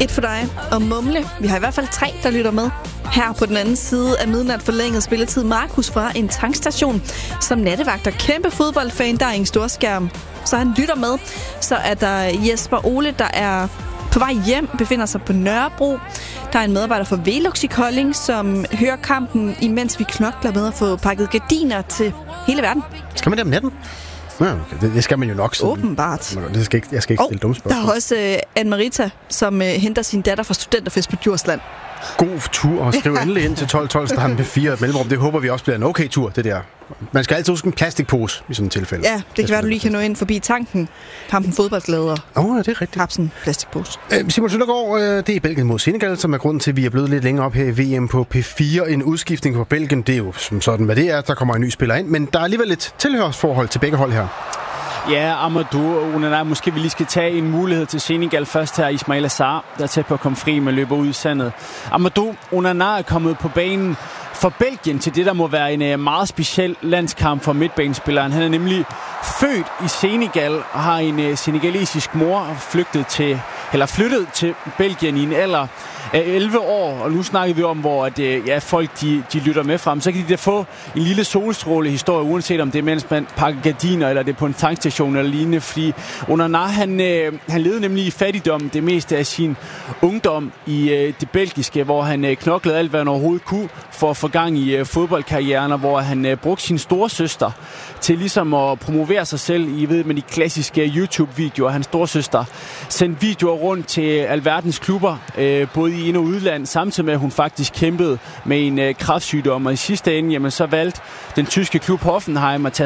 Et for dig og Mumle. Vi har i hvert fald 3, der lytter med. Her på den anden side af midnat forlænget spilletid Markus fra en tankstation. Som nattevagt og kæmpe fodboldfan, der er ingen storskærm. Så han lytter med. Så er der Jesper Ole, der er på vej hjem, befinder sig på Nørrebro. Der er en medarbejder fra Velux i Kolding, som hører kampen, imens vi knokler med at få pakket gardiner til hele verden. Skal man det om natten? Ja, det skal man jo nok. Åbenbart. Jeg skal ikke stille dumme spørgsmål. Der er også Anne-Marita, som henter sin datter fra studenterfest på Djursland. God tur, og skriv endelig ind til 1212 starten med 4 mellemrum. Det håber vi også bliver en okay tur, det der. Man skal altid huske en plastikpose i sådan et tilfælde. Ja, det kan være, du lige kan nå ind forbi tanken. Kampen fodboldglæder. Ja, det er rigtigt. Hapsen plastikpose. Simon Søndergaard, det er Belgien mod Senegal, som er grunden til, at vi er blevet lidt længere op her i VM på P4. En udskiftning på Belgien, det er jo som sådan, hvad det er. Der kommer en ny spiller ind, men der er alligevel et tilhørsforhold til begge hold her. Ja, Amadou Onana, måske vi lige skal tage en mulighed til Senegal først her. Ismail Assar, der er tæt på at komme fri, men løber ud i sandet. Amadou Onana er kommet på banen for Belgien til det, der må være en meget speciel landskamp for midtbanespilleren. Han er nemlig født i Senegal og har en senegalesisk mor flyttet til Belgien i en alder af 11 år. Og nu snakker vi om, hvor folk de lytter med frem. Så kan de da få en lille solstrålehistorie, uanset om det er, mens man pakker gardiner, eller det er på en tankstation eller lignende. Fordi Onana, han levede nemlig i fattigdom det meste af sin ungdom i det belgiske, hvor han knoklede alt, hvad han overhovedet kunne for at få gang i fodboldkarrieren, og hvor han brugte sin storesøster til ligesom at promovere sig selv. I ved, med de klassiske YouTube-videoer. Hans storesøster sendte videoer rundt til alverdens klubber, både i ind- og udland, samtidig med, at hun faktisk kæmpede med en kræftsygdom. Og i sidste ende, jamen, så valgte den tyske klub Hoffenheim at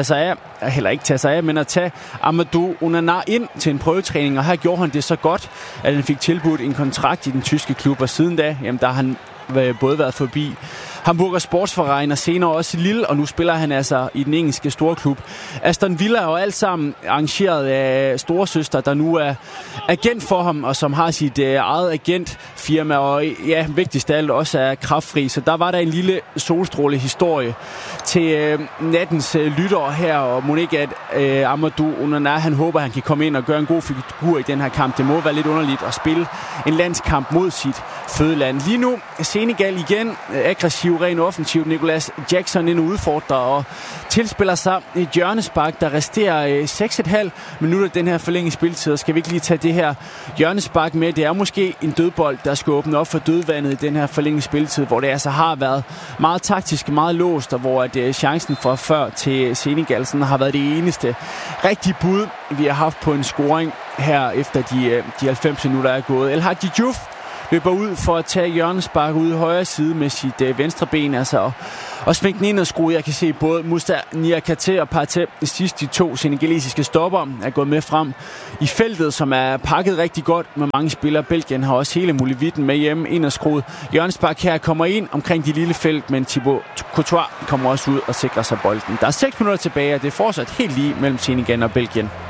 tage Amadou Onana ind til en prøvetræning, og her gjorde han det så godt, at han fik tilbudt en kontrakt i den tyske klub, og siden da, jamen, der har han både været forbi Hamburger Sportsverein og senere også i Lille, og nu spiller han altså i den engelske storklub Aston Villa, og alt sammen arrangeret af storesøster, der nu er agent for ham, og som har sit eget agentfirma, og ja, vigtigst af alt også er kraftfri. Så der var der en lille solstråle historie til nattens lyttere her, og Monique, at Amadou Onana, han håber, han kan komme ind og gøre en god figur i den her kamp. Det må være lidt underligt at spille en landskamp mod sit fødeland. Lige nu Senegal igen aggressiv, ren offensivt. Nicolas Jackson ind og udfordrer og tilspiller sig et hjørnespark, der resterer 6,5 minutter den her forlængede spilletid. Skal vi ikke lige tage det her hjørnespark med? Det er måske en dødbold, der skal åbne op for dødvandet i den her forlængede spilletid, hvor det altså har været meget taktisk, meget låst, og hvor at chancen fra før til Senegal sådan har været det eneste rigtige bud, vi har haft på en scoring her efter de 90 minutter er gået. El Hadji Diouf løber ud for at tage hjørnespark ude i højre side med sit venstre ben, altså, og svinge den ind og skrue. Jeg kan se både Moussa Niakhaté og Partey, sidst de 2 senegalesiske stopper, er gået med frem i feltet, som er pakket rigtig godt med mange spillere. Belgien har også hele muligheden med hjemme ind og skruet. Hjørnespark her kommer ind omkring de lille felt, men Thibaut Courtois kommer også ud og sikrer sig bolden. Der er 6 minutter tilbage, og det er fortsat helt lige mellem Senegal og Belgien.